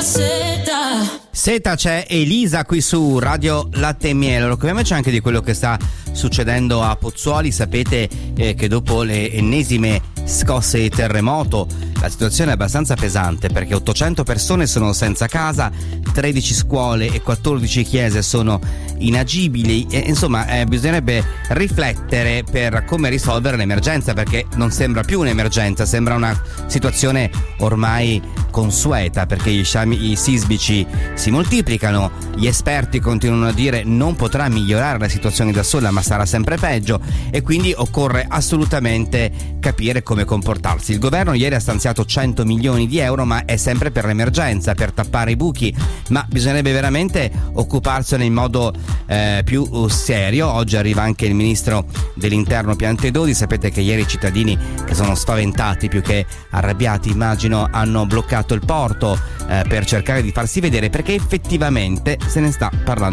Seta, c'è Elisa qui su Radio Latte e Miele. Occupiamoci anche di quello che sta succedendo a Pozzuoli. Sapete che dopo le ennesime scosse di terremoto la situazione è abbastanza pesante, perché 800 persone sono senza casa, 13 scuole e 14 chiese sono inagibili e insomma bisognerebbe riflettere per come risolvere l'emergenza, perché non sembra più un'emergenza, sembra una situazione ormai consueta, perché gli sciami sismici si moltiplicano, gli esperti continuano a dire non potrà migliorare la situazione da sola ma sarà sempre peggio, e quindi occorre assolutamente capire come comportarsi. Il governo ieri ha stanziato 100 milioni di euro, ma è sempre per l'emergenza, per tappare i buchi, ma bisognerebbe veramente occuparsene in modo più serio. Oggi arriva anche il ministro dell'interno Piantedosi. Sapete che ieri i cittadini, che sono spaventati più che arrabbiati immagino, hanno bloccato il porto per cercare di farsi vedere, perché effettivamente se ne sta parlando